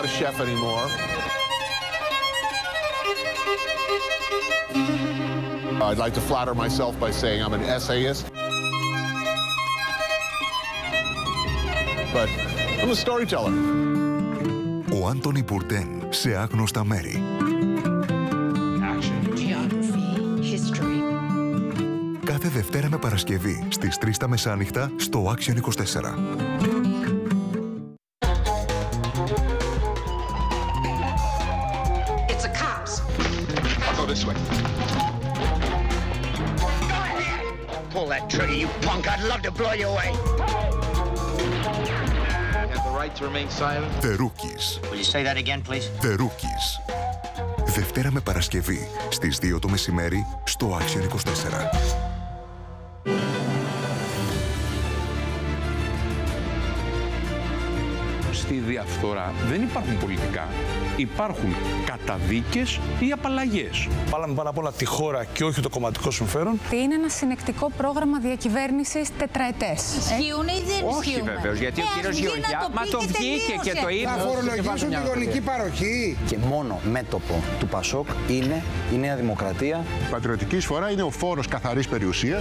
a chef anymore. I'd like to flatter myself by saying I'm an essayist. But I'm a storyteller. Ο Άντονι Μπουρντέν σε άγνωστα μέρη. Action. Geography. History. Κάθε Δευτέρα με Παρασκευή στις 3 τα μεσάνυχτα στο Action 24. It's a cops. I'll go this way. Go ahead. Pull that trigger, you punk. I'd love to blow you away. To remain silent. The Rookies. Will you say that again, please? The Rookies. Δευτέρα με Παρασκευή στις 2 το μεσημέρι στο Action 24. Στη διαφθορά δεν υπάρχουν πολιτικά. Υπάρχουν καταδίκες ή απαλλαγές. Βάλαμε πάνω απ' όλα τη χώρα και όχι το κομματικό συμφέρον. Είναι ένα συνεκτικό πρόγραμμα διακυβέρνησης τετραετές. Ισχύουν ή δεν ισχύουν? Όχι βεβαίως, γιατί ο κύριος Γεωργιά μα το βγήκε και το είπε. Θα φορολογήσουν τη γονική παροχή. Και μόνο μέτωπο του Πασόκ είναι η Νέα Δημοκρατία. Η πατριωτική εισφορά είναι ο φόρος καθαρής περιουσίας.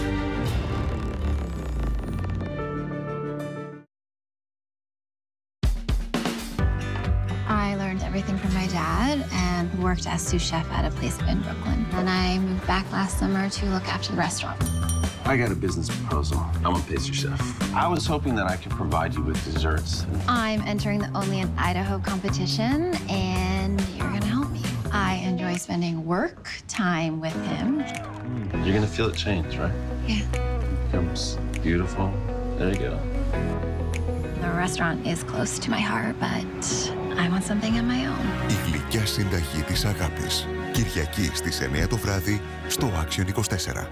I learned everything from my dad and worked as sous chef at a place in Brooklyn. And I moved back last summer to look after the restaurant. I got a business proposal. I'm a pastry chef. I was hoping that I could provide you with desserts. I'm entering the Only in Idaho competition and you're gonna help me. I enjoy spending work time with him. You're gonna feel it change, right? Yeah. Becomes beautiful. There you go. The restaurant is close to my heart, but I want something of my own. Η γλυκιά συνταγή της αγάπης. Κυριακή στις 9 το βράδυ στο Action 24.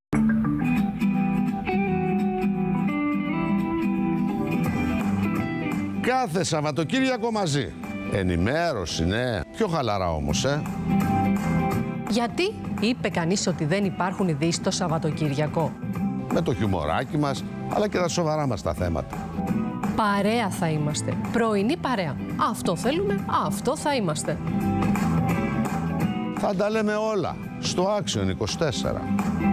Κάθε Σαββατοκύριακο μαζί. Ενημέρωση, ναι. Πιο χαλαρά όμως, Γιατί είπε κανείς ότι δεν υπάρχουν ειδήσεις το Σαββατοκύριακο? Με το χιουμοράκι μας, αλλά και τα σοβαρά μας τα θέματα. Παρέα θα είμαστε. Πρωινή παρέα. Αυτό θέλουμε, αυτό θα είμαστε. Θα τα λέμε όλα στο Action 24.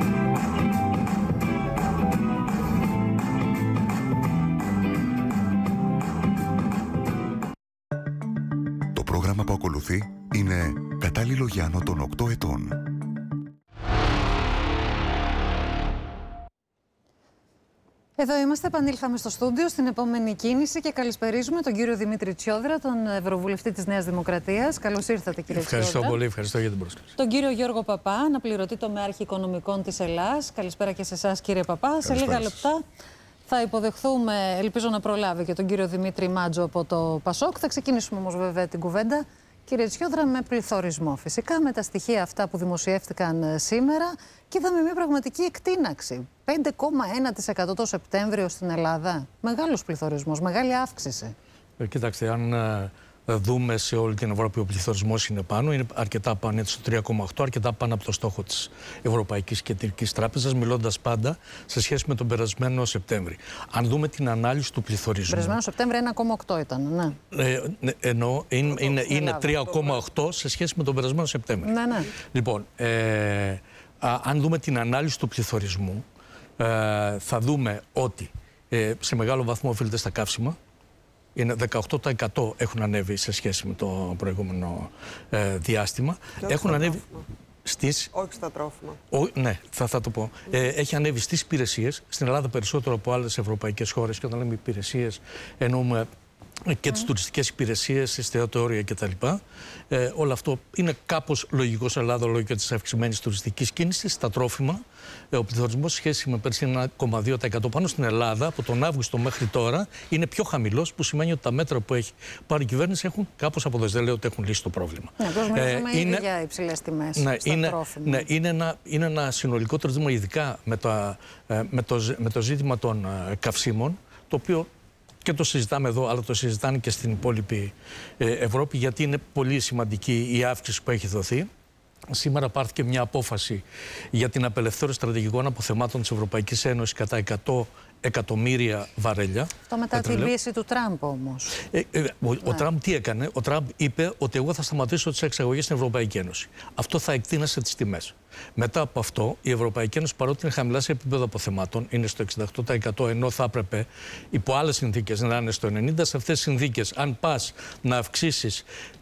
Το πρόγραμμα που ακολουθεί είναι κατάλληλο για άνω των 8 ετών. Εδώ είμαστε, επανήλθαμε στο στούντιο στην επόμενη κίνηση και καλησπερίζουμε τον κύριο Δημήτρη Τσιόδρα, τον Ευρωβουλευτή της Νέας Δημοκρατίας. Καλώς ήρθατε, κύριε Τσιόδρα. Ευχαριστώ πολύ, ευχαριστώ για την πρόσκληση. Τον κύριο Γιώργο Παπά, αναπληρωτή τομεάρχη οικονομικών της Ελλάς. Καλησπέρα και σε εσάς, κύριε Παπά. Καλησπέρα. Σε λίγα λεπτά θα υποδεχθούμε, ελπίζω να προλάβει, και τον κύριο Δημήτρη Μάτζο από το Πασόκ. Θα ξεκινήσουμε όμως βέβαια την κουβέντα, κύριε Τσιόδρα, με πληθωρισμό. Φυσικά με τα στοιχεία αυτά που δημοσιεύτηκαν σήμερα και είδαμε μια πραγματική εκτείναξη. 5,1% το Σεπτέμβριο στην Ελλάδα. Μεγάλος πληθωρισμός, μεγάλη αύξηση. Κοιτάξτε, αν δούμε σε όλη την Ευρώπη, ο πληθωρισμός είναι πάνω, είναι αρκετά πάνω, έτσι, στο 3,8, αρκετά πάνω από το στόχο της Ευρωπαϊκής Κεντρικής Τράπεζας, μιλώντας πάντα σε σχέση με τον περασμένο Σεπτέμβρη. Αν δούμε την ανάλυση του πληθωρισμού. Περασμένο Σεπτέμβρη 1,8 ήταν, ναι. Ενώ είναι 3,8 σε σχέση με τον περασμένο Σεπτέμβρη. Ναι, ναι. Λοιπόν, αν δούμε την ανάλυση του πληθωρισμού, θα δούμε ότι σε μεγάλο βαθμό οφείλεται στα καύσιμα. Είναι 18% έχουν ανέβει σε σχέση με το προηγούμενο διάστημα. Έχουν ανέβει στις... Όχι στα τρόφιμα. Ναι, θα το πω. Έχει ανέβει στις υπηρεσίες. Στην Ελλάδα περισσότερο από άλλες ευρωπαϊκές χώρες. Και όταν λέμε υπηρεσίες εννοούμε και τις τουριστικές υπηρεσίες, εστιατόρια κτλ. Όλο αυτό είναι κάπως λογικό σε Ελλάδα λόγω και της αυξημένης τουριστικής κίνησης. Στα τρόφιμα, ο πληθωρισμός σε σχέση με πέρσι 1,2% πάνω στην Ελλάδα από τον Αύγουστο μέχρι τώρα είναι πιο χαμηλός, που σημαίνει ότι τα μέτρα που έχει πάρει η κυβέρνηση έχουν κάπως αποδώσει. Δεν λέω ότι έχουν λύσει το πρόβλημα. Ναι, μιλάμε ήδη για υψηλές τιμές στα τρόφιμα. Ναι, είναι ένα συνολικότερο ζήτημα, ειδικά με το ζήτημα των καυσίμων, το οποίο και το συζητάμε εδώ, αλλά το συζητάνε και στην υπόλοιπη Ευρώπη, γιατί είναι πολύ σημαντική η αύξηση που έχει δοθεί. Σήμερα πάρθηκε μια απόφαση για την απελευθέρωση στρατηγικών αποθεμάτων της Ευρωπαϊκής Ένωσης κατά 100 εκατομμύρια βαρέλια. Αυτό μετά την πίεση του Τραμπ όμως. Ο Τραμπ τι έκανε? Ο Τραμπ είπε ότι εγώ θα σταματήσω τις εξαγωγές στην Ευρωπαϊκή Ένωση. Αυτό θα εκτείνασε τις τιμές. Μετά από αυτό, η Ευρωπαϊκή Ένωση, παρότι είναι χαμηλά σε επίπεδο αποθεμάτων, είναι στο 68%, ενώ θα έπρεπε υπό άλλες συνθήκες να είναι στο 90%. Σε αυτές τις συνθήκες, αν πας να αυξήσεις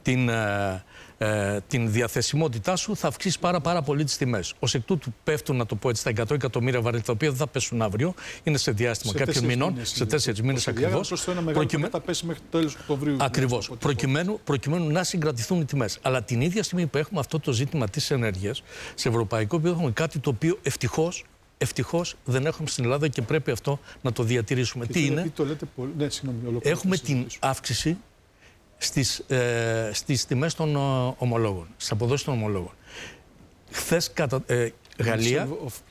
την διαθεσιμότητά σου, θα αυξήσει πάρα πολύ τις τιμές. Ως εκ τούτου πέφτουν, να το πω έτσι, τα 100 εκατομμύρια βαρέλια, τα οποία δεν θα πέσουν αύριο. Είναι σε διάστημα κάποιων μηνών, σε 4 μήνες ακριβώς. Θα πέσει μέχρι το τέλος Οκτωβρίου. Ακριβώς. Προκειμένου να συγκρατηθούν οι τιμές. Αλλά την ίδια στιγμή που έχουμε αυτό το ζήτημα της ενέργειας, σε ευρωπαϊκό επίπεδο έχουμε κάτι το οποίο ευτυχώς δεν έχουμε στην Ελλάδα και πρέπει αυτό να το διατηρήσουμε. Τι είναι? Έχουμε την αύξηση στις τιμές των ομολόγων, στις αποδόσεις των ομολόγων. Χθες Γαλλία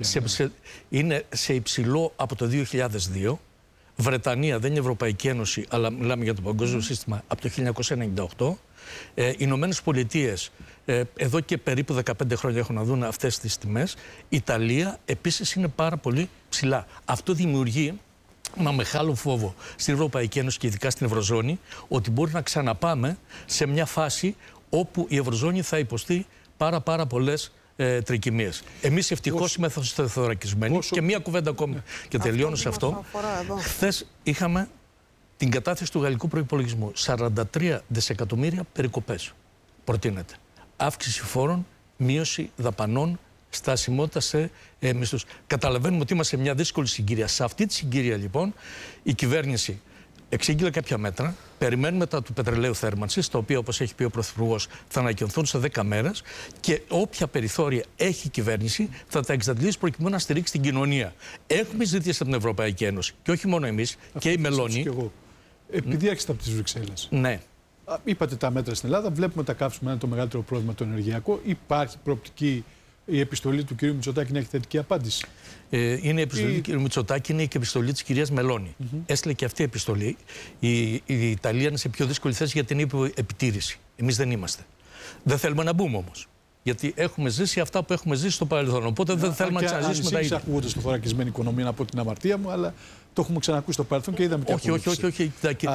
είναι σε υψηλό από το 2002. Βρετανία δεν είναι Ευρωπαϊκή Ένωση, αλλά μιλάμε για το παγκόσμιο σύστημα από το 1998. Ηνωμένες Πολιτείες εδώ και περίπου 15 χρόνια έχουν να δουν αυτές τις τιμές. Ιταλία επίσης είναι πάρα πολύ ψηλά. Αυτό δημιουργεί ένα μεγάλο φόβο στην Ευρωπαϊκή Ένωση και ειδικά στην Ευρωζώνη, ότι μπορεί να ξαναπάμε σε μια φάση όπου η Ευρωζώνη θα υποστεί πάρα πολλές τρικυμίες. Εμείς ευτυχώς είμαστε θωρακισμένοι. Και μία κουβέντα ακόμη και τελειώνω σε αυτό. Χθες είχαμε την κατάθεση του γαλλικού προϋπολογισμού. 43 δισεκατομμύρια περικοπές προτείνεται. Αύξηση φόρων, μείωση δαπανών, στασιμότητα σε μισθούς. Καταλαβαίνουμε ότι είμαστε σε μια δύσκολη συγκυρία. Σε αυτή τη συγκυρία λοιπόν η κυβέρνηση εξήγηλε κάποια μέτρα. Περιμένουμε τα του πετρελαίου θέρμανσης, τα οποία, όπως έχει πει ο Πρωθυπουργός, θα ανακοινωθούν σε 10 μέρες και όποια περιθώρια έχει η κυβέρνηση θα τα εξαντλήσει προκειμένου να στηρίξει την κοινωνία. Έχουμε ζητήσει από την Ευρωπαϊκή Ένωση και όχι μόνο εμείς, και η Μελώνη. Επειδή έρχεστε από τις Βρυξέλλες. Ναι. Είπατε τα μέτρα στην Ελλάδα, βλέπουμε τα καύσιμα είναι το μεγαλύτερο πρόβλημα το ενεργειακό. Υπάρχει προοπτική η επιστολή του κ. Μητσοτάκη να έχει θετική απάντηση? Είναι η επιστολή του κ. Μητσοτάκη, είναι και η επιστολή της κυρίας Μελώνη. Έστειλε και αυτή η επιστολή. Η Ιταλία είναι σε πιο δύσκολη θέση για την επιτήρηση. Εμείς δεν είμαστε. Δεν θέλουμε να μπούμε όμως. Γιατί έχουμε ζήσει αυτά που έχουμε ζήσει στο παρελθόν. Οπότε δεν θέλουμε να ξαναζήσουμε τα ίδια. Ακούγονται στο θωρακισμένη οικονομία, να πω την αμαρτία μου, αλλά το έχουμε ξανακούσει στο παρελθόν και είδαμε και όχι.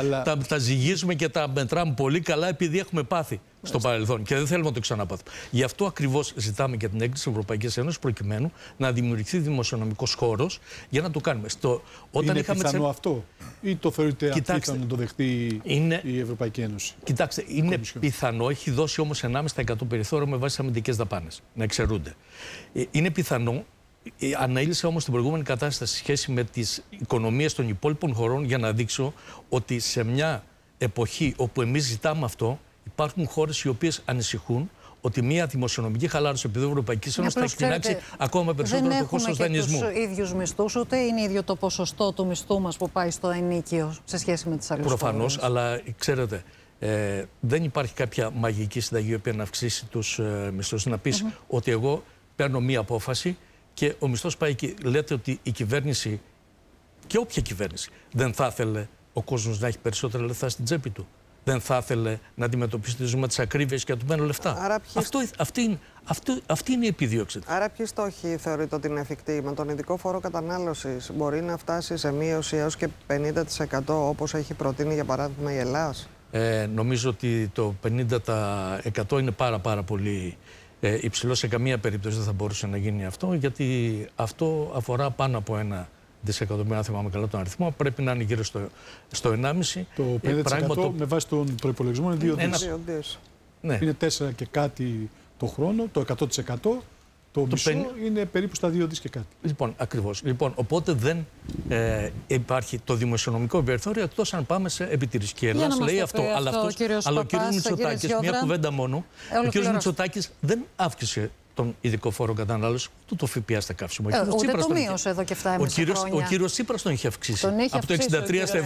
Τα ζυγίζουμε και τα μετράμε πολύ καλά επειδή έχουμε πάθει στο παρελθόν και δεν θέλουμε να το ξαναπάθουμε. Γι' αυτό ακριβώς ζητάμε και την έγκριση της Ευρωπαϊκής Ένωσης προκειμένου να δημιουργηθεί δημοσιονομικός χώρος για να το κάνουμε. Είναι πιθανό αυτό ή το θεωρείτε απίθανο να το δεχτεί η Ευρωπαϊκή Ένωση? Κοιτάξτε, είναι πιθανό, έχει δώσει όμως 1,5% περιθώριο με βάση τις αμυντικές δαπάνες να εξαιρούνται. Είναι πιθανό. Ανέλησα όμως την προηγούμενη κατάσταση σε σχέση με τις οικονομίες των υπόλοιπων χωρών για να δείξω ότι σε μια εποχή όπου εμείς ζητάμε αυτό, υπάρχουν χώρες οι οποίες ανησυχούν ότι μια δημοσιονομική χαλάρωση επειδή η Ευρωπαϊκή Ένωση θα εκτινάξει ακόμα περισσότερο το κόστος δανεισμού. Δεν έχουμε τους ίδιους μισθούς, ούτε είναι ίδιο το ποσοστό του μισθού μας που πάει στο ενίκιο σε σχέση με τις άλλες χώρες. Προφανώς, αλλά ξέρετε, δεν υπάρχει κάποια μαγική συνταγή η οποία να αυξήσει τους μισθούς. Να πεις ότι εγώ παίρνω μία απόφαση και ο μισθός πάει εκεί. Λέτε ότι η κυβέρνηση, και όποια κυβέρνηση, δεν θα ήθελε ο κόσμος να έχει περισσότερα λεφτά στην τσέπη του. Δεν θα ήθελε να αντιμετωπίσει τη ζούμε της ακρίβειας και να του μένουν λεφτά. Αυτή είναι η επιδίωξη. Άρα ποιοι στόχοι θεωρείτε ότι είναι εφικτοί? Με τον ειδικό φόρο κατανάλωσης μπορεί να φτάσει σε μείωση έως και 50% όπως έχει προτείνει για παράδειγμα η Ελλάς? Νομίζω ότι το 50% είναι πάρα πολύ υψηλό. Σε καμία περίπτωση δεν θα μπορούσε να γίνει αυτό, γιατί αυτό αφορά πάνω από 1 δισεκατομμύριο, αν θυμάμαι καλά τον αριθμό. Πρέπει να είναι γύρω στο 1,5. Το 5% με βάση τον προϋπολογισμό είναι 2 δις. Ναι. Είναι 4 και κάτι το χρόνο, το 100%. Το μισό είναι περίπου στα 2 δις και κάτι. Λοιπόν, ακριβώς. Οπότε δεν υπάρχει το δημοσιονομικό περιθώριο εκτός αν πάμε σε επιτήρηση. Και η Ελλάς λέει αυτό. Αλλά ο κ. Μητσοτάκης, μια κουβέντα μόνο, ο κ. Μητσοτάκης δεν αύξησε τον ειδικό φόρο κατανάλωση, ούτε το ΦΠΑ στα καύσιμα. Ούτε το μείωσε εδώ και 7,5 χρόνια. Ο κύριος Τσίπρας τον είχε αυξήσει. Από το 63 στα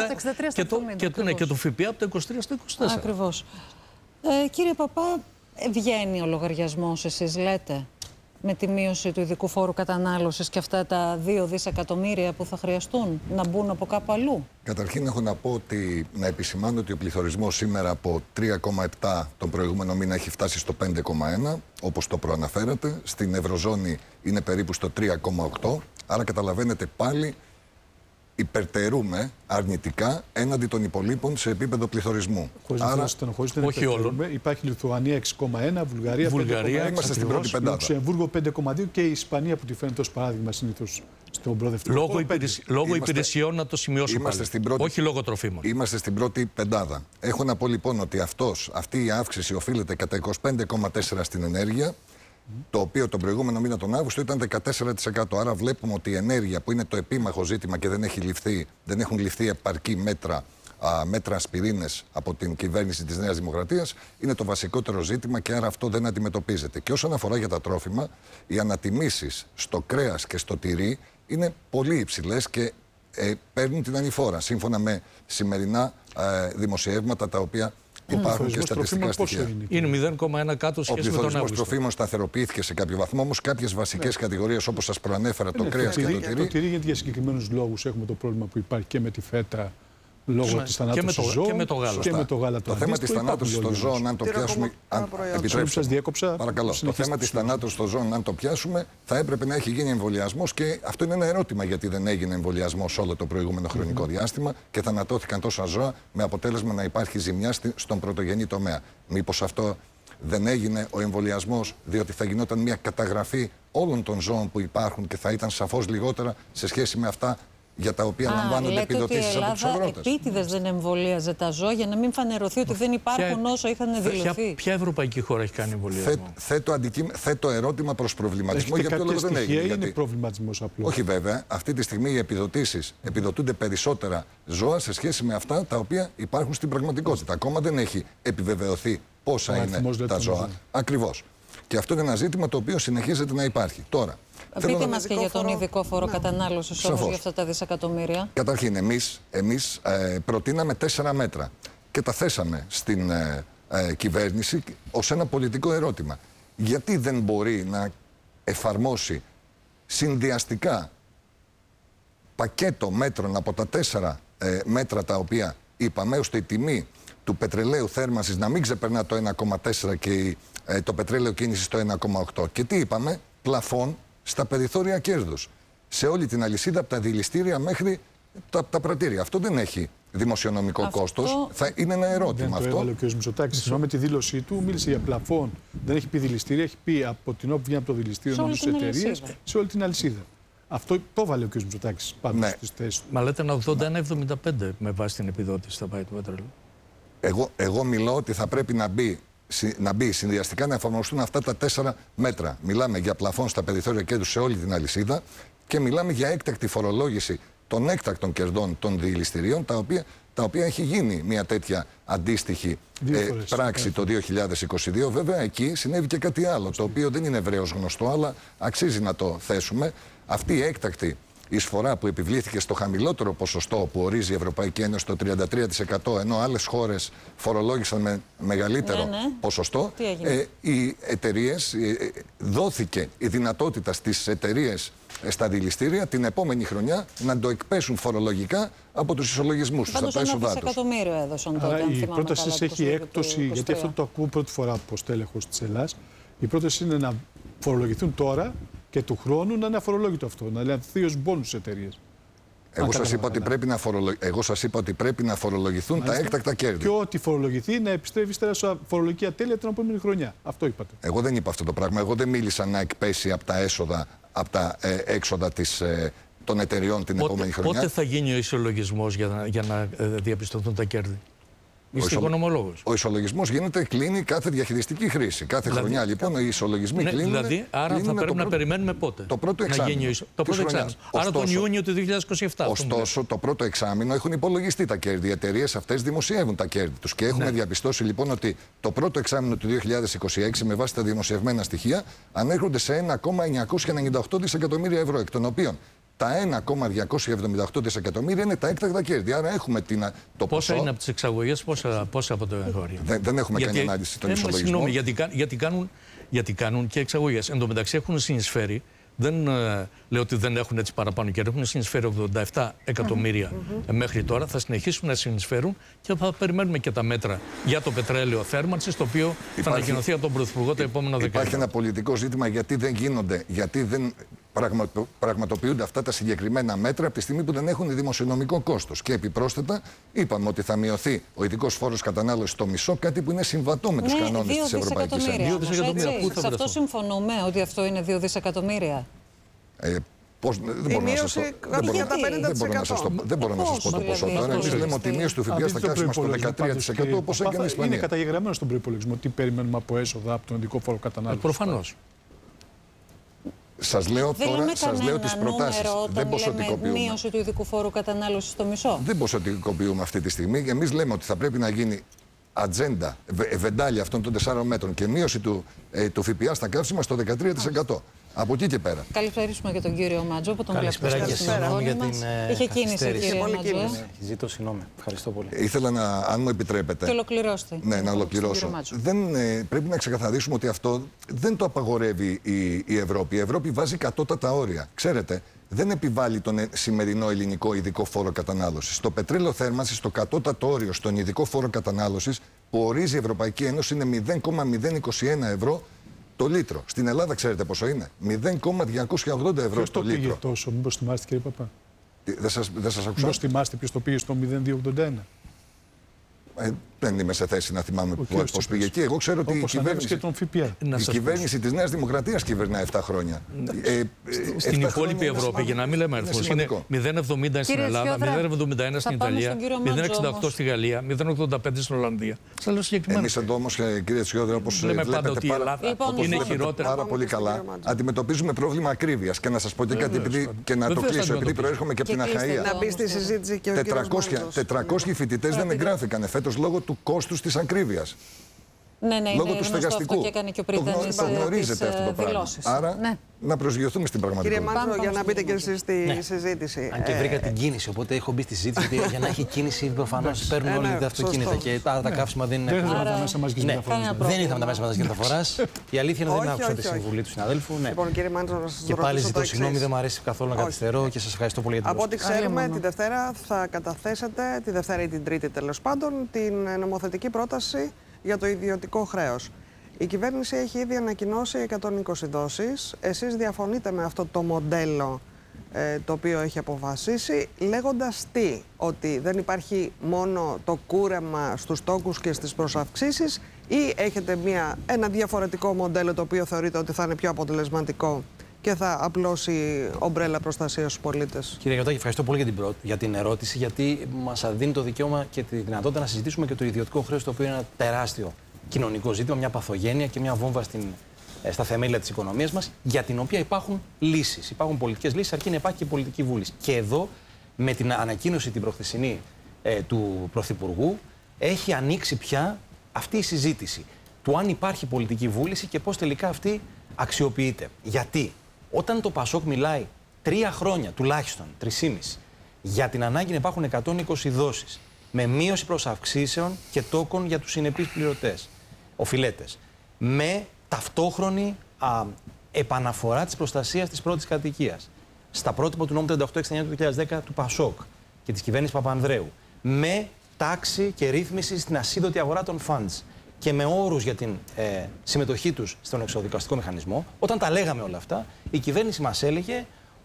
70 και το ΦΠΑ από το 23 στο 24. Ακριβώς. Κύριε Παπά, βγαίνει ο λογαριασμός, εσείς λέτε, με τη μείωση του ειδικού φόρου κατανάλωσης και αυτά τα 2 δισεκατομμύρια που θα χρειαστούν να μπουν από κάπου αλλού? Καταρχήν έχω να πω ότι, να επισημάνω ότι ο πληθωρισμός σήμερα από 3,7 τον προηγούμενο μήνα έχει φτάσει στο 5,1, όπως το προαναφέρατε. Στην Ευρωζώνη είναι περίπου στο 3,8, άρα καταλαβαίνετε πάλι υπερτερούμε αρνητικά έναντι των υπολείπων σε επίπεδο πληθωρισμού. Άρα, όχι όλων. Υπάρχει Λιθουανία 6,1, Βουλγαρία 5,6, είμαστε στην πρώτη πεντάδα. Λουξεμβούργο 5,2 και η Ισπανία που τη φαίνεται ως παράδειγμα συνήθως στον προοδευτικό. Λόγω υπηρεσιών να το σημειώσουμε. Όχι λόγω τροφίμων. Είμαστε στην πρώτη πεντάδα. Έχω να πω λοιπόν ότι αυτή η αύξηση οφείλεται κατά 25,4% στην ενέργεια, το οποίο τον προηγούμενο μήνα τον Αύγουστο ήταν 14%. Άρα βλέπουμε ότι η ενέργεια, που είναι το επίμαχο ζήτημα και δεν έχουν ληφθεί επαρκή μέτρα ασπιρίνες από την κυβέρνηση της Νέας Δημοκρατίας, είναι το βασικότερο ζήτημα και άρα αυτό δεν αντιμετωπίζεται. Και όσον αφορά για τα τρόφιμα, οι ανατιμήσεις στο κρέας και στο τυρί είναι πολύ υψηλές και παίρνουν την ανηφόρα, σύμφωνα με σημερινά δημοσιεύματα τα οποία υπάρχουν και στατιστικά στοιχεία. Είναι 0,1 κάτω σχέση με τον Αύγουστο. Ο πληθωρισμός τροφίμων σταθεροποιήθηκε σε κάποιο βαθμό, όμως κάποιες βασικές κατηγορίες, όπως σας προανέφερα, το κρέας και το τυρί. Το τυρί, γιατί για συγκεκριμένους λόγους έχουμε το πρόβλημα που υπάρχει και με τη φέτα, λόγω της θανάτωσης των ζώων και με το γάλα. Και με το γάλα το θέμα της θανάτωσης των ζώων, αν το πιάσουμε. Παρακαλώ. Το θέμα της θανάτωσης των ζώων, αν το πιάσουμε, θα έπρεπε να έχει γίνει εμβολιασμός και αυτό είναι ένα ερώτημα γιατί δεν έγινε εμβολιασμός όλο το προηγούμενο χρονικό διάστημα και θανατώθηκαν τόσα ζώα με αποτέλεσμα να υπάρχει ζημιά στον πρωτογενή τομέα. Μήπως αυτό δεν έγινε ο εμβολιασμός, διότι θα γινόταν μια καταγραφή όλων των ζώων που υπάρχουν και θα ήταν σαφώς λιγότερα σε σχέση με αυτά για τα οποία λαμβάνονται επιδοτήσεις από τους αγρότες. Η Ελλάδα επίτηδες δεν εμβολίαζε τα ζώα για να μην φανερωθεί ότι δεν υπάρχουν όσο είχαν δηλωθεί. Ποια ευρωπαϊκή χώρα έχει κάνει εμβολιασμό? Θέτω ερώτημα προς προβληματισμό για ποιο λόγο δεν έγινε. Είναι προβληματισμός απλός. Όχι βέβαια. Αυτή τη στιγμή οι επιδοτήσεις επιδοτούνται περισσότερα ζώα σε σχέση με αυτά τα οποία υπάρχουν στην πραγματικότητα. Ακόμα δεν έχει επιβεβαιωθεί πόσα είναι τα ζώα. Ακριβώς. Και αυτό είναι ένα ζήτημα το οποίο συνεχίζεται να υπάρχει. Τώρα. Πείτε μας και για τον ειδικό φόρο κατανάλωσης όμως για αυτά τα δισεκατομμύρια. Καταρχήν, εμείς προτείναμε 4 μέτρα και τα θέσαμε στην κυβέρνηση ως ένα πολιτικό ερώτημα. Γιατί δεν μπορεί να εφαρμόσει συνδυαστικά πακέτο μέτρων από τα 4 μέτρα τα οποία είπαμε, ώστε η τιμή του πετρελαίου θέρμανσης να μην ξεπερνά το 1,4 και το πετρέλαιο κίνησης το 1,8. Και τι είπαμε? Πλαφόν στα περιθώρια κέρδους. Σε όλη την αλυσίδα, από τα δηληστήρια μέχρι τα πρατήρια. Αυτό δεν έχει δημοσιονομικό κόστος. Είναι ένα ερώτημα αυτό. Το έβαλε ο κ. Μητσοτάκης. Συνό με τη δήλωσή του, μίλησε για πλαφόν. Δεν έχει πει δηληστήρια, έχει πει από την όπου βγαίνει από το δηληστήριο στις εταιρείες σε όλη την αλυσίδα. Αυτό το έβαλε ο κ. Μητσοτάκης πάνω στις θέσεις του. Μα λέτε ένα 81,75 με βάση την επιδότηση θα πάει το πετρέλαιο. Εγώ μιλώ ότι θα πρέπει να μπει συνδυαστικά να εφαρμοστούν αυτά τα 4 μέτρα. Μιλάμε για πλαφόν στα περιθώρια κέρδους σε όλη την αλυσίδα και μιλάμε για έκτακτη φορολόγηση των έκτακτων κερδών των δηληστηρίων, τα οποία έχει γίνει μια τέτοια αντίστοιχη πράξη το 2022. Βέβαια, εκεί συνέβη και κάτι άλλο, το οποίο δεν είναι ευρέως γνωστό, αλλά αξίζει να το θέσουμε. Αυτή η έκτακτη εισφορά που επιβλήθηκε στο χαμηλότερο ποσοστό που ορίζει η Ευρωπαϊκή Ένωση, το 33%, ενώ άλλες χώρες φορολόγησαν με μεγαλύτερο ποσοστό, οι εταιρείες, δόθηκε η δυνατότητα στις εταιρείες στα δηληστήρια την επόμενη χρονιά να το εκπέσουν φορολογικά από τους ισολογισμούς τους, από τα έσοδά τους. $1 δισεκατομμύριο έδωσαν τότε. Η πρόταση έχει έκπτωση, γιατί αυτό το ακούω πρώτη φορά από στέλεχος της Ελλάδας. Η πρόταση είναι να φορολογηθούν τώρα και του χρόνου να είναι αφορολόγητο αυτό, να ληφθεί ως μπόνους στις εταιρείες. Εγώ σας είπα ότι πρέπει να φορολογηθούν τα έκτακτα κέρδη. Και ό,τι φορολογηθεί να επιστρέφει στα φορολογική ατέλεια την επόμενη χρονιά. Αυτό είπατε. Εγώ δεν είπα αυτό το πράγμα. Εγώ δεν μίλησα να εκπέσει από τα έσοδα, από τα έξοδα των εταιριών την επόμενη χρονιά. Πότε θα γίνει ο ισολογισμός για να διαπιστωθούν τα κέρδη? Είστε οικονομολόγος. Ο ισολογισμός κλείνει κάθε διαχειριστική χρήση. Κάθε χρονιά λοιπόν οι ισολογισμοί κλείνουν. Δηλαδή, άρα θα πρέπει να περιμένουμε πότε? Το πρώτο εξάμηνο. Άρα τον Ιούνιο του 2027. Ωστόσο, το πρώτο εξάμηνο έχουν υπολογιστεί τα κέρδη. Οι εταιρείες αυτές δημοσιεύουν τα κέρδη τους. Και έχουμε διαπιστώσει λοιπόν ότι το πρώτο εξάμηνο του 2026, με βάση τα δημοσιευμένα στοιχεία, ανέρχονται σε 1,998 δισεκατομμύρια ευρώ, εκ των οποίων τα 1,278 δισεκατομμύρια είναι τα έκτακτα κέρδη. Άρα έχουμε το πόσα είναι από τις εξαγωγές, πόσα από το εγχώριο. Δεν έχουμε κάνει ανάλυση των ισολογισμών. Γιατί κάνουν και εξαγωγές. Εν τω μεταξύ έχουν συνεισφέρει, δεν λέω ότι δεν έχουν έτσι παραπάνω κέρδη, έχουν συνεισφέρει 87 εκατομμύρια μέχρι τώρα. Θα συνεχίσουν να συνεισφέρουν και θα περιμένουμε και τα μέτρα για το πετρέλαιο θέρμανσης, το οποίο θα ανακοινωθεί από τον Πρωθυπουργό τα επόμενα 10 χρόνια. Υπάρχει ένα πολιτικό ζήτημα γιατί δεν γίνονται, γιατί δεν πραγματοποιούνται αυτά τα συγκεκριμένα μέτρα από τη στιγμή που δεν έχουν δημοσιονομικό κόστος. Και επιπρόσθετα, είπαμε ότι θα μειωθεί ο ειδικός φόρος κατανάλωσης στο μισό, κάτι που είναι συμβατό με τους κανόνες της Ευρωπαϊκής Ένωσης. Σε αυτό συμφωνούμε, ότι αυτό είναι 2 δισεκατομμύρια. Δεν μπορώ να σας πω το ποσό τώρα. Εμείς λέμε ότι η μείωση του ΦΠΑ στα καύσιμα στο 13% όπως έκανε η Ισπανία. Είναι καταγεγραμμένο στον προϋπολογισμό τι περιμένουμε από έσοδα από τον ειδικό φόρο κατανάλωσης. Προφανώς. Σας λέω τις προτάσεις. Δεν ποσοτικοποιούμε. Μείωση του ειδικού φόρου κατανάλωσης στο μισό. Δεν ποσοτικοποιούμε αυτή τη στιγμή. Εμείς λέμε ότι θα πρέπει να γίνει ατζέντα, βεντάλια αυτών των 4 μέτρων και μείωση του ΦΠΑ στα καύσιμα στο 13%. Από εκεί και πέρα. Καλησπέρισουμε και τον κύριο Μάτζο που τον βλέπουμε στην οθόνη για μας. Είχε κίνηση, κύριε Μάτζο. Ζήτω συγγνώμη. Ευχαριστώ πολύ. Ήθελα να, αν μου επιτρέπετε. Και ολοκληρώστε. Ναι, να ολοκληρώσω. Πρέπει να ξεκαθαρίσουμε ότι αυτό δεν το απαγορεύει η Ευρώπη. Η Ευρώπη βάζει κατώτατα όρια. Ξέρετε, δεν επιβάλλει τον σημερινό ελληνικό ειδικό φόρο κατανάλωσης. Το πετρέλαιο θέρμανσης, το κατώτατο όριο στον ειδικό φόρο κατανάλωσης που ορίζει η Ευρωπαϊκή Ένωση είναι 0,021 ευρώ το λίτρο. Στην Ελλάδα ξέρετε πόσο είναι? 0,280 ευρώ το λίτρο. Ποιος το πήγε τόσο, μήπως θυμάστε κύριε Παπά? Δεν σας άκουσα. Μήπως θυμάστε ποιος το πήγε στο 0,281? Δεν είμαι σε θέση να θυμάμαι πώς πήγε εκεί. Εγώ ξέρω ότι η κυβέρνηση της Νέας Δημοκρατίας κυβερνάει 7 χρόνια. Στην υπόλοιπη Ευρώπη, για να μην λέμε αριθμούς, είναι 0,70 στην Ελλάδα, 0,71 στην Ιταλία, 0,68 στη Γαλλία, 0,85 στην Ολλανδία. Σας λέω συγκεκριμένα. Εμείς εδώ όμως, κύριε Τσιόδρα, όπως βλέπετε πάρα πολύ καλά, αντιμετωπίζουμε πρόβλημα ακρίβειας. Και να σας πω και κάτι, και να το κλείσω, επειδή προέρχομαι και από την Αχαΐα. 400 φοιτητές δεν εγγράφηκαν φέτος λόγω του κόστους της ακρίβειας. Ναι, λόγω του στεγαστικού. Και έκανε και ο Πρίτανης το γνωρίζετε αυτό το πράγμα. Άρα να προσγειωθούμε στην πραγματικότητα. Κύριε Μάτζο, για να μπείτε και εσείς στη συζήτηση. Αν και βρήκα την κίνηση, οπότε έχω μπει στη συζήτηση. Για να έχει κίνηση, προφανώς παίρνουν όλοι τα αυτοκίνητα. Και τα καύσιμα δεν είναι. Δεν ήρθαμε τα μέσα μαζικής μεταφοράς. Δεν ήρθαμε τα μέσα μαζικής μεταφοράς. Η αλήθεια είναι ότι δεν άκουσα τη συμβουλή του συναδέλφου. Και πάλι ζητώ συγγνώμη, δεν μου αρέσει καθόλου να καθυστερώ και σας ευχαριστώ πολύ για την προσοχή. Από ό,τι ξέρουμε, τη Δευτέρα θα καταθέσετε, τη Δευτέρα ή την Τρίτη τέλος πάντων, την νομοθετική πρόταση για το ιδιωτικό χρέος. Η κυβέρνηση έχει ήδη ανακοινώσει 120 δόσεις. Εσείς διαφωνείτε με αυτό το μοντέλο το οποίο έχει αποφασίσει, λέγοντας τι? Ότι δεν υπάρχει μόνο το κούρεμα στους τόκους και στις προσαυξήσεις, ή έχετε ένα διαφορετικό μοντέλο το οποίο θεωρείτε ότι θα είναι πιο αποτελεσματικό και θα απλώσει ομπρέλα προστασία στους πολίτες? Κύριε Γιωτάκη, ευχαριστώ πολύ για την ερώτηση, γιατί μας δίνει το δικαίωμα και τη δυνατότητα να συζητήσουμε και το ιδιωτικό χρέος, το οποίο είναι ένα τεράστιο κοινωνικό ζήτημα, μια παθογένεια και μια βόμβα στα θεμέλια της οικονομίας μας, για την οποία υπάρχουν λύσεις. Υπάρχουν πολιτικές λύσεις, αρκεί να υπάρχει και πολιτική βούληση. Και εδώ, με την ανακοίνωση την προχθεσινή του Πρωθυπουργού, έχει ανοίξει πια αυτή η συζήτηση του αν υπάρχει πολιτική βούληση και πώς τελικά αυτή αξιοποιείται. Γιατί όταν το ΠΑΣΟΚ μιλάει 3 χρόνια, τουλάχιστον 3,5, για την ανάγκη να υπάρχουν 120 δόσεις με μείωση προσαυξήσεων και τόκων για τους συνεπείς πληρωτές, οφειλέτες, με ταυτόχρονη επαναφορά της προστασίας της πρώτης κατοικίας, στα πρότυπα του νόμου 3869 του 2010 του ΠΑΣΟΚ και της κυβέρνησης Παπανδρέου, με τάξη και ρύθμιση στην ασίδωτη αγορά των funds και με όρους για την συμμετοχή τους στον εξοδικαστικό μηχανισμό, όταν τα λέγαμε όλα αυτά, η κυβέρνηση μας έλεγε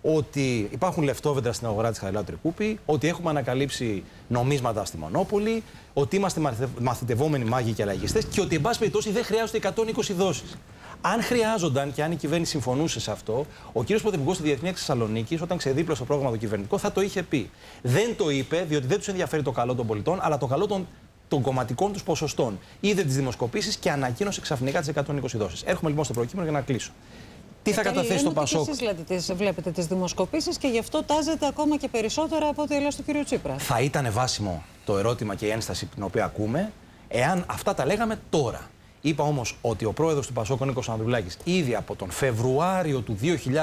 ότι υπάρχουν λεφτόβεντρα στην αγορά της Χαριλάου Τρικούπη, ότι έχουμε ανακαλύψει νομίσματα στη Μονόπολη, ότι είμαστε μαθητευόμενοι μάγοι και αλλαγιστές και ότι, εν πάση περιπτώσει, δεν χρειάζονται 120 δόσεις. Αν χρειάζονταν και αν η κυβέρνηση συμφωνούσε σε αυτό, ο κύριος Πρωθυπουργός στη Διεθνή Έκθεση Θεσσαλονίκης, όταν ξεδίπλωσε το πρόγραμμα το κυβερνητικό, θα το είχε πει. Δεν το είπε, διότι δεν τους ενδιαφέρει το καλό των πολιτών, αλλά το καλό των κομματικών τους ποσοστών. Είδε τις δημοσκοπήσεις και ανακοίνωσε ξαφνικά τις 120 δόσεις. Έρχομαι λοιπόν στο προκείμενο για να κλείσω. Τι θα καταθέσει το ΠΑΣΟΚ? Εσείς βλέπετε τις δημοσκοπήσεις και γι' αυτό τάζετε ακόμα και περισσότερα από ό,τι έλεγε του κ. Τσίπρα. Θα ήταν βάσιμο το ερώτημα και η ένσταση την οποία ακούμε, εάν αυτά τα λέγαμε τώρα. Είπα όμως ότι ο πρόεδρος του ΠΑΣΟΚ, ο Νίκος Ανδρουλάκης, ήδη από τον Φεβρουάριο του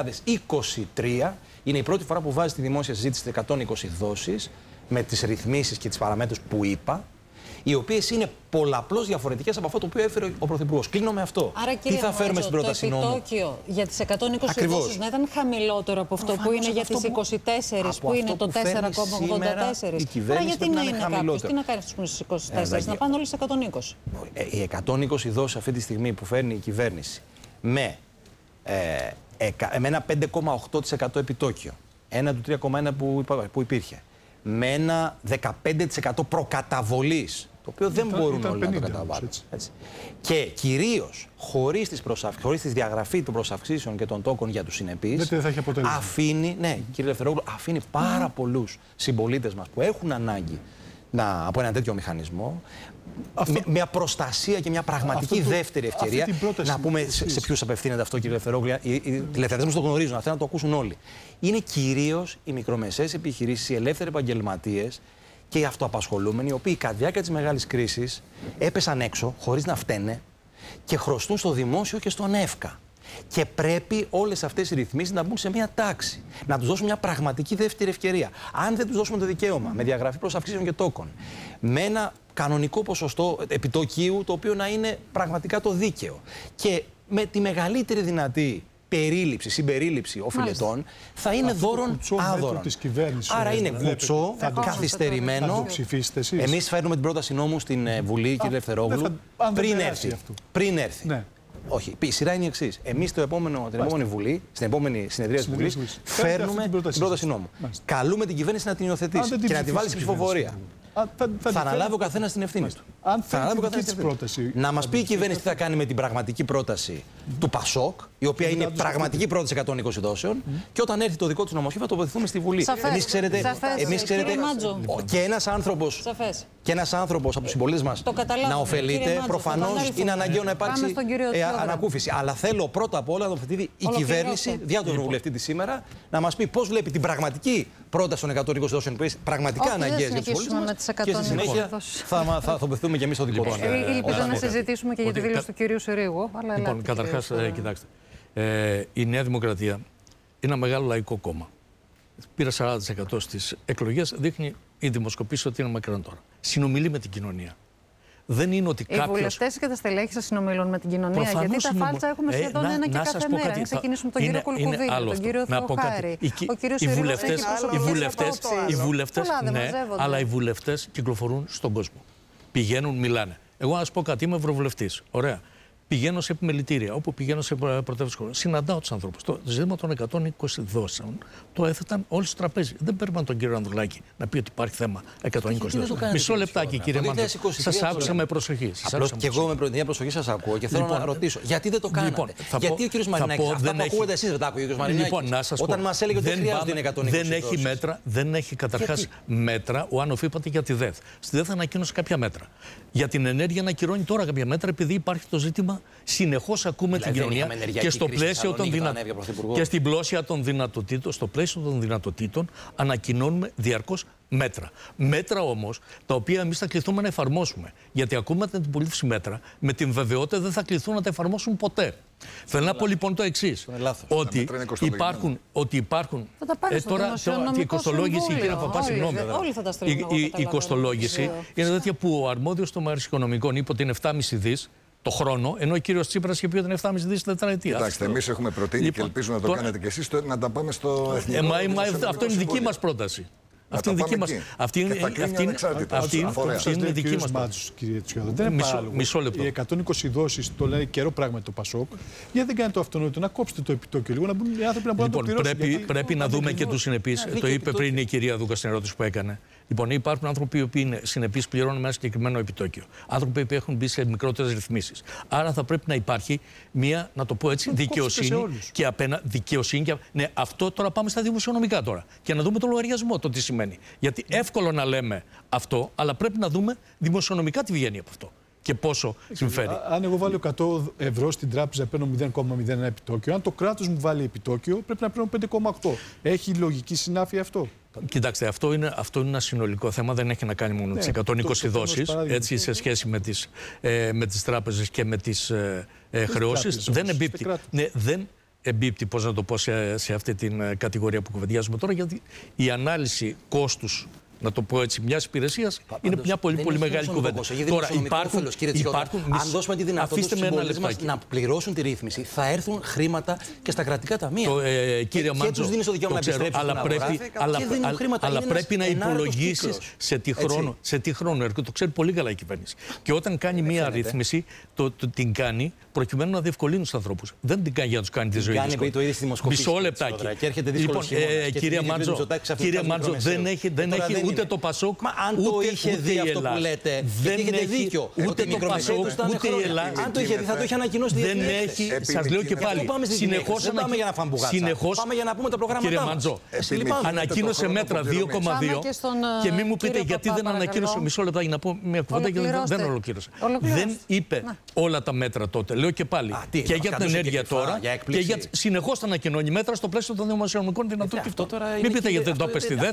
2023, είναι η πρώτη φορά που βάζει στη δημόσια συζήτηση 120 δόσεις, με τις ρυθμίσεις και τις παραμέτρους που είπα, οι οποίες είναι πολλαπλώς διαφορετικές από αυτό το οποίο έφερε ο Πρωθυπουργός. Κλείνω με αυτό. Άρα, τι θα φέρουμε στην πρόταση νόμου? Το επιτόκιο για τις 120 δόσεις να ήταν χαμηλότερο από αυτό που είναι για τις 24, που είναι το 4,84. Άρα γιατί να είναι κάποιος? Τι να κάνει αυτούς που είναι στους 24, να πάνε όλοι στις 120. Οι 120 δόσεις αυτή τη στιγμή που φέρνει η κυβέρνηση με με ένα 5,8% επιτόκιο, ένα του 3,1% που υπήρχε, με ένα 15% προκαταβολής, το οποίο δεν μπορούν όλοι να το καταβάλουν. Και κυρίως χωρίς τη διαγραφή των προσαυξήσεων και των τόκων για τους συνεπείς, αφήνει, ναι, κύριε Ελευθερόπουλο, αφήνει πάρα πολλούς συμπολίτες μας που έχουν ανάγκη από ένα τέτοιο μηχανισμό, μια προστασία και μια πραγματική δεύτερη ευκαιρία. Να πούμε σε ποιους απευθύνεται αυτό, κύριε Ελευθερόπουλο. Οι τηλεθεατές μας το γνωρίζουν, αυτό να το ακούσουν όλοι. Είναι κυρίως οι μικρομεσαίες επιχειρήσεις, οι ελεύθεροι επαγγελματίες και οι αυτοαπασχολούμενοι, οι οποίοι κατά τη διάρκεια της μεγάλης κρίσης έπεσαν έξω χωρίς να φταίνε και χρωστούν στο δημόσιο και στον ΕΦΚΑ. Και πρέπει όλες αυτές οι ρυθμίσεις να μπουν σε μια τάξη. Να τους δώσουν μια πραγματική δεύτερη ευκαιρία. Αν δεν τους δώσουμε το δικαίωμα με διαγραφή προσαυξήσεων και τόκων, με ένα κανονικό ποσοστό επιτοκίου, το οποίο να είναι πραγματικά το δίκαιο, και με τη μεγαλύτερη δυνατή συμπερίληψη οφειλετών, θα είναι δώρον άδωρον. Άρα είναι κουτσό, καθυστερημένο. Εμείς φέρνουμε την πρόταση νόμου στην Βουλή, κύριε Ελευθερόπουλου, πριν έρθει. Ναι. Όχι, η σειρά είναι η εξής. Εμείς την επόμενη Βουλή, στην επόμενη συνεδρία της Βουλής, φέρνουμε την πρόταση νόμου. Καλούμε την κυβέρνηση να την υιοθετήσει και να τη βάλει σε ψηφοφορία. Θα αναλάβει ο καθένας την ευθύνη του. Να μας πει η κυβέρνηση τι θα κάνει με την πραγματική πρόταση του ΠΑΣΟΚ, η οποία είναι πραγματική πρόταση 120 δόσεων, και όταν έρθει το δικό του νομοσχέδιο θα τοποθετηθούμε στη Βουλή. Εμείς ξέρετε, και ένας άνθρωπος από τους συμπολίτες μας να ωφελείται, προφανώς είναι αναγκαίο να υπάρξει ανακούφιση. Αλλά θέλω πρώτα απ' όλα να τοποθετηθεί η κυβέρνηση, δια του Ευρωβουλευτή της σήμερα, να μας πει πώς βλέπει την πραγματική πρόταση των 120 δόσεων που είναι πραγματικά αναγκαίες για τους πολίτες μας. Και στη συνέχεια θα τοποθετηθούμε και εμείς στο δικό μας. Ελπίζω να συζητήσουμε και για τη δήλωση του κυρίου Συρίγου. Λοιπόν, καταρχάς, κοιτάξτε. Η Νέα Δημοκρατία είναι ένα μεγάλο λαϊκό κόμμα. Πήρε 40% στις εκλογές, δείχνει η δημοσκοπήση ότι είναι μακράν τώρα. Συνομιλεί με την κοινωνία. Δεν είναι ότι κάποιος... Οι βουλευτές και τα στελέχη σας συνομιλούν με την κοινωνία. Γιατί τα φάλτσα έχουμε σχεδόν ένα και κάθε μέρα. Αν ξεκινήσουμε τον κύριο Κουλκουδίνη, τον κύριο Θεοχάρη, ο κύριος Συρίγος έχει αλλά οι βουλευτές κυκλοφορούν στον κόσμο. Πηγαίνουν, μιλάνε. Εγώ να σας πω κάτι, είμαι ευρωβουλευτής. Ωραία. Πηγαίνω σε επιμελητήρια, όπου πηγαίνω σε πρωτεύουσες χώρες. Συναντάω τους ανθρώπους. Το ζήτημα των 120 δόσεων το έθεταν όλοι στο τραπέζι. Δεν παίρνουμε τον κύριο Ανδρουλάκη να πει ότι υπάρχει θέμα 120 δόσεων. Μισό λεπτάκι, κύριε Μάντο. Σας άκουσα με προσοχή. Και εγώ με την προσοχή σας ακούω και θέλω να ρωτήσω. Γιατί δεν το κάνατε? Γιατί ο κύριος Μαρινάκης, αυτά που ακούγεται εσείς δεν τα ακούει ο κύριος Μαρινάκης? Όταν μας έλεγε ότι δεν χρειάζονται 120 δόσεις. Δεν έχει καταρχάς μέτρα ο Άννοφ, είπατε για τη ΔΕΘ. Στη ΔΕΘ ανακοίνωσε κάποια μέτρα. Για την ενέργεια να ακυρώνει τώρα κάποια μέτρα, επειδή υπάρχει το ζήτημα. Συνεχώς ακούμε την κοινωνία και στο πλαίσιο των και στην πλώσια των δυνατοτήτων, στο πλαίσιο των δυνατοτήτων ανακοινώνουμε διαρκώς μέτρα. Μέτρα όμως τα οποία εμείς θα κληθούμε να εφαρμόσουμε. Γιατί ακούμε την πολίτευση μέτρα, με την βεβαιότητα δεν θα κληθούν να τα εφαρμόσουν ποτέ. Θέλω να πω λοιπόν το εξής. Ότι υπάρχουν. Τώρα η κοστολόγηση, κύριε Παπά, συγγνώμη. Η κοστολόγηση είναι τέτοια που ο αρμόδιος των οικονομικών είπε ότι είναι 7,5 δις το χρόνο, ενώ ο κύριος Τσίπρας είχε πει ότι είναι 7,5 δις τετραετία. Εντάξει, εμείς έχουμε προτείνει και ελπίζω να το κάνετε κι εσείς να τα πάμε στο εθνικό. Αυτό είναι δική μας πρόταση. Αυτή είναι δική μας. Αυτή είναι δική μας πρόταση. Κύριε Τσιόδο, δεν είναι παράλογο. Μισό λεπτό. Οι 120 δόσεις το λέει καιρό πράγμα το ΠΑΣΟΚ. Γιατί δεν κάνετε το αυτονόητο, να κόψετε το επιτόκιο λίγο, να μπουν οι άνθρωποι να μπορούν να το πληρώσουν. Πρέπει να δούμε και τους συνεπείς. Το είπε πριν η κυρία Δούκα στην ερώτηση που έκανε. Λοιπόν, υπάρχουν άνθρωποι που είναι συνεπείς, πληρώνουν με ένα συγκεκριμένο επιτόκιο. Άνθρωποι που έχουν μπει σε μικρότερες ρυθμίσεις. Άρα θα πρέπει να υπάρχει μια, να το πω έτσι, δικαιοσύνη και δικαιοσύνη. Ναι, αυτό τώρα πάμε στα δημοσιονομικά τώρα. Και να δούμε το λογαριασμό, το τι σημαίνει. Γιατί εύκολο να λέμε αυτό, αλλά πρέπει να δούμε δημοσιονομικά τι βγαίνει από αυτό. Και πόσο συμφέρει. Αν εγώ βάλω 100 ευρώ στην τράπεζα, παίρνω 0,01 επιτόκιο. Αν το κράτος μου βάλει επιτόκιο, πρέπει να παίρνω 5,8. Έχει λογική συνάφεια αυτό? Κοιτάξτε, αυτό είναι ένα συνολικό θέμα. Δεν έχει να κάνει μόνο με τις 120 δόσεις. Έτσι, σε σχέση με τις τράπεζες και με τις χρεώσεις. Δεν εμπίπτει, πώς να το πω, σε αυτή την κατηγορία που κουβεντιάζουμε τώρα, γιατί η ανάλυση κόστους να το πω έτσι, μια υπηρεσία είναι μια πολύ μεγάλη κουβέντα. Τώρα υπάρχουν. Αν δώσουμε τη δυνατότητα στους συμπολίτες μας να πληρώσουν τη ρύθμιση, θα έρθουν χρήματα και στα κρατικά ταμεία. Κύριε Μάντζο, και τους δίνεις το δικαίωμα να επιστρέψουν στην αγορά. Αλλά πρέπει να υπολογίσεις σε τι χρόνο έρχεται. Το ξέρει πολύ καλά η κυβέρνηση. Και όταν κάνει μια ρύθμιση, την κάνει προκειμένου να διευκολύνει τους ανθρώπους. Δεν την κάνει για να τους κάνει τη ζωή τους. Μισό λεπτάκι. Λοιπόν, κύριε Μάντζο, δεν έχει ούτε το Πασόκ, ούτε η Ελλάδα. Δεν έχετε δίκιο. Ούτε το Πασόκ, ούτε η Ελλάδα. Αν το είχε δει, θα το είχε ανακοινώσει τη δεν έχει. Σας λέω και πάλι. Συνεχώς δεν πάμε για να φάμε μπουγάτσα. Πάμε για να πούμε τα προγράμματά μας. Κύριε Μάντζο, ανακοίνωσε μέτρα 2,2 και μην μου πείτε γιατί δεν ανακοίνωσε. Μισό λεπτό για να πω μια κουβέντα και δεν ολοκλήρωσα. Δεν είπε όλα τα μέτρα τότε. Λέω και πάλι. Και για την ενέργεια τώρα και για συνεχώς θα ανακοινώνει μέτρα στο πλαίσιο των δημοσιονομικών δυνατοτήτων. Μην πείτε γιατί δεν το είπε στη ΔΕΘ.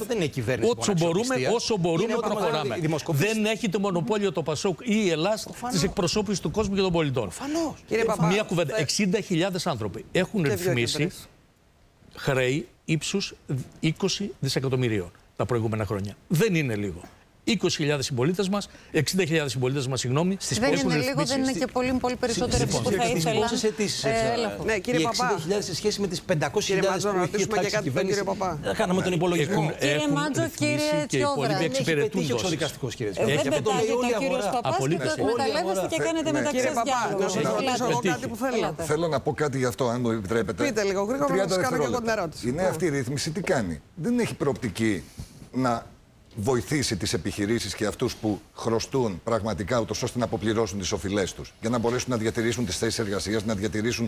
Όσο μπορούμε προχωράμε. Δεν έχει το μονοπόλιο το Πασόκ ή η Ελλάδα της εκπροσώπησης του κόσμου και των πολιτών. Μια κουβέντα. 60.000 άνθρωποι έχουν ρυθμίσει χρέη ύψους 20 δισεκατομμυρίων τα προηγούμενα χρόνια. Δεν είναι λίγο. 20.000 συμπολίτες μας, 60.000 συμπολίτες μας, συγγνώμη. Δεν είναι λίγο, δεν είναι και πολύ περισσότερο από που θα ήθελα. Πόσες αιτήσεις ναι, κύριε Παπά. 60.000 σε σχέση με τις 500.000 που έχει τάξει η κυβέρνηση. Κάναμε τον υπολογισμό. Κύριε Μάντζο, κύριε Τσιόδρα. Έχει πετύχει ο εξοδικαστικός, κύριε Τσιόδρα. Δεν πετάγεται ο κύριος Παπάς και το εκμεταλλεύεστε και κάνετε μεταξύ σας διάλογο. Θέλω να πω κάτι γι' αυτό, αν μου επιτρέπετε. Πείτε λίγο γρήγορα να σας κάνω και εγώ την ερώτηση. Η νέα αυτή ρύθμιση τι κάνει? Δεν έχει προοπτική να βοηθήσει τις επιχειρήσεις και αυτούς που χρωστούν πραγματικά, ούτως ώστε να αποπληρώσουν τις οφειλές τους, για να μπορέσουν να διατηρήσουν τις θέσεις εργασίας, να διατηρήσουν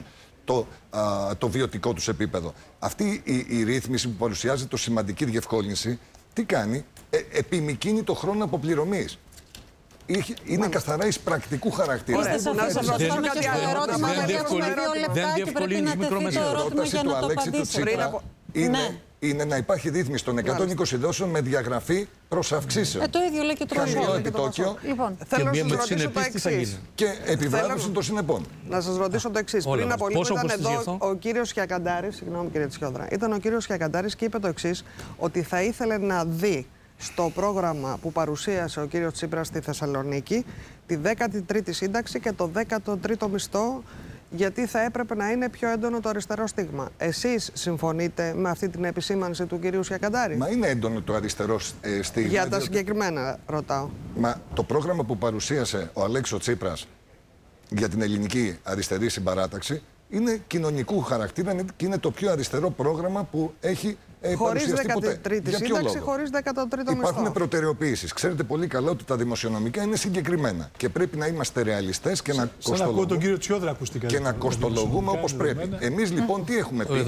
το βιωτικό τους επίπεδο. Αυτή η ρύθμιση που παρουσιάζεται ως σημαντική διευκόλυνση, τι κάνει? Επιμικρύνει το χρόνο αποπληρωμής. Είναι καθαρά εις πρακτικού χαρακτήρα. Να σας ρωτήσω και στο ερώτημα, γιατί έχουμε 2 λεπτά και πρέπει να τεθεί το ερώτημα για να το απαντήσουμε. Είναι να υπάρχει ρύθμιση των 120 δόσεων με διαγραφή προς αυξήσεων. Το ίδιο λέει και το χαμηλό επιτόκιο. Λοιπόν, θέλω να σας ρωτήσω το εξής. Και επιβράβευση των συνεπών. Να σας ρωτήσω το εξής. Πριν από λίγο ήταν εδώ ο κύριος Χιακαντάρης, συγγνώμη κύριε Τσιόδρα, ήταν ο κύριος Χιακαντάρης και είπε το εξής, ότι θα ήθελε να δει στο πρόγραμμα που παρουσίασε ο κύριος Τσίπρας στη Θεσσαλονίκη τη 13η σύνταξη και το 13ο μισθό, γιατί θα έπρεπε να είναι πιο έντονο το αριστερό στίγμα. Εσείς συμφωνείτε με αυτή την επισήμανση του κυρίου Χιακαντάρη? Μα είναι έντονο το αριστερό στίγμα. Για τα συγκεκριμένα ρωτάω. Μα το πρόγραμμα που παρουσίασε ο Αλέξης Τσίπρας για την ελληνική αριστερή συμπαράταξη είναι κοινωνικού χαρακτήρα και είναι το πιο αριστερό πρόγραμμα που έχει παρουσιαστεί ποτέ. Χωρίς 13η σύνταξη, χωρίς 13ο μισθό. Υπάρχουν προτεραιοποιήσεις. Ξέρετε πολύ καλά ότι τα δημοσιονομικά είναι συγκεκριμένα και πρέπει να είμαστε ρεαλιστές και να κοστολογούμε όπως πρέπει. Εμείς λοιπόν τι έχουμε πει?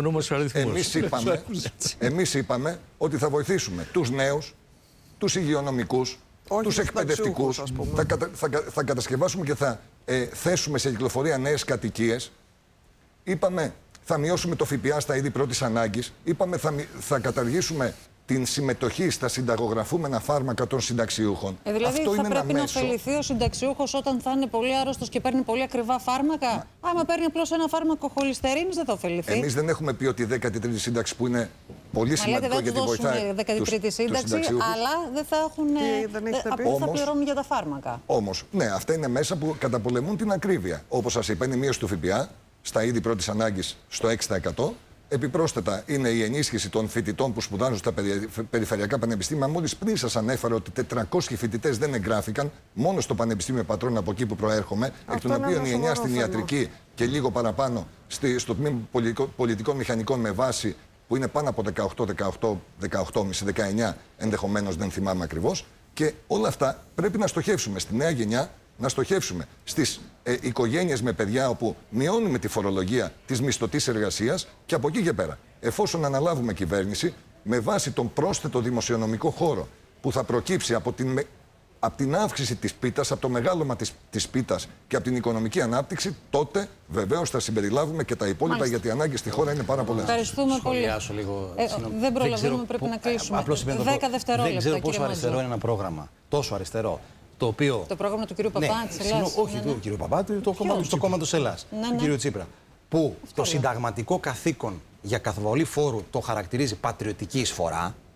Εμείς είπαμε ότι θα βοηθήσουμε τους νέους, τους υγειονομικούς, τους εκπαιδευτικούς, θα κατασκευάσουμε και θα θέσουμε σε κυκλοφορία νέες κατοικίες. Είπαμε θα μειώσουμε το ΦΠΑ στα είδη πρώτης ανάγκης. Είπαμε θα καταργήσουμε την συμμετοχή στα συνταγογραφούμενα φάρμακα των συνταξιούχων. Δηλαδή αυτό θα πρέπει να ωφεληθεί ο συνταξιούχος όταν θα είναι πολύ άρρωστος και παίρνει πολύ ακριβά φάρμακα. Άμα παίρνει απλώς ένα φάρμακο χολυστερίνης δεν θα ωφεληθεί. Εμείς δεν έχουμε πει ότι η 13η σύνταξη που είναι πολύ σημαντικό γιατί βοηθάει. Δεν θα δώσουν 13η σύνταξη, αλλά δεν θα έχουν. Δεν θα πληρώνουν για τα φάρμακα. Όμως, ναι, αυτά είναι μέσα που καταπολεμούν την ακρίβεια. Όπως σας είπα, είναι η μείωση του ΦΠΑ στα είδη πρώτης ανάγκης στο 6%. Επιπρόσθετα είναι η ενίσχυση των φοιτητών που σπουδάζουν στα περιφερειακά πανεπιστήμια. Μόλις πριν σας ανέφερα ότι 400 φοιτητές δεν εγγράφηκαν μόνο στο Πανεπιστήμιο Πατρών, από εκεί που προέρχομαι, εκ των οποίων οι 9 στην ιατρική και λίγο παραπάνω στο τμήμα πολιτικών μηχανικών με βάση που είναι πάνω από 18,5, 19 ενδεχομένως, δεν θυμάμαι ακριβώς. Και όλα αυτά πρέπει να στοχεύσουμε στη νέα γενιά, να στοχεύσουμε στις οικογένειες με παιδιά, όπου μειώνουμε τη φορολογία της μισθωτής εργασίας και από εκεί και πέρα. Εφόσον αναλάβουμε κυβέρνηση, με βάση τον πρόσθετο δημοσιονομικό χώρο που θα προκύψει από την αύξηση της πίτας, από το μεγάλωμα της πίτας και από την οικονομική ανάπτυξη, τότε βεβαίως θα συμπεριλάβουμε και τα υπόλοιπα. Μάλιστα. Γιατί οι ανάγκες στη χώρα είναι πάρα πολλές. Ευχαριστούμε πολύ. Δεν προλαβαίνουμε, πρέπει να κλείσουμε. 10 δευτερόλεπτα. Δεν ξέρω πόσο αριστερό είναι ένα πρόγραμμα. Τόσο αριστερό. Το πρόγραμμα του κ. Παπά της Ελλάδας. Όχι του κ. Παπά, το κόμμα της Ελλάδας, του κ. Τσίπρα. Που το συνταγματικό καθήκον για καταβολή φόρου το χαρακτηρίζει πατριωτική εισφορά.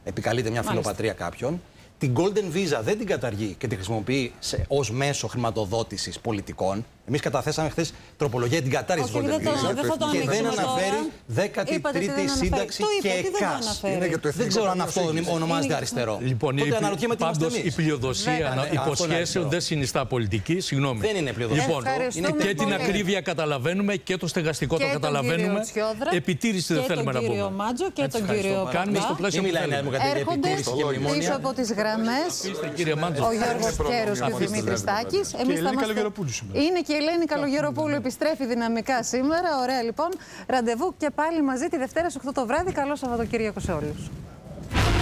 επικαλείται μια φιλοπατρία κάποιον. Την Golden Visa δεν την καταργεί και τη χρησιμοποιεί ως μέσο χρηματοδότησης πολιτικών. Εμείς καταθέσαμε χθες τροπολογία την κατάργηση της Golden Visa και δεν αναφέρει 13η σύνταξη και ΕΚΑΣ. Δεν ξέρω αν αυτό ονομάζεται αριστερό. Λοιπόν, πάντως η πλειοδοσία υποσχέσεων δεν συνιστά πολιτική. Συγγνώμη. Δεν είναι πλειοδοσία. Λοιπόν, και την ακρίβεια καταλαβαίνουμε και το στεγαστικό το καταλαβαίνουμε. Επιτήρηση δεν θέλουμε να πούμε. Και τον κύριο Μάτζο και τον κύριο Παπά. Έρχονται πίσω από τις γραμμές ο Γιώργος Κέρος και ο Δημήτρης Τάκης. Είναι και η Ελένη Καλογεροπούλου, επιστρέφει δυναμικά σήμερα. Ωραία λοιπόν. Ραντεβού και πάλι μαζί τη Δευτέρα στις 8 το βράδυ. Καλό Σαββατοκύριακο σε όλους.